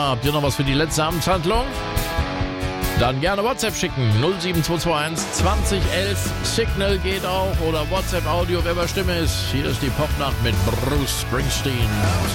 Habt ihr noch was für die letzte Amtshandlung? Dann gerne WhatsApp schicken. 07221 2011. Signal geht auch. Oder WhatsApp Audio, wer bei Stimme ist. Hier ist die Popnacht mit Bruce Springsteen.